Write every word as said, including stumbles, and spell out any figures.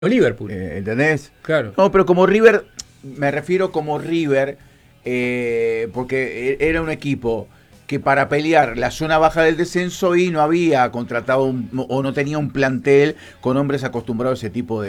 O Liverpool. Eh, ¿Entendés? Claro. No, pero como River, me refiero como River, eh, porque era un equipo que para pelear la zona baja del descenso y no había contratado un, o no tenía un plantel con hombres acostumbrados a ese tipo de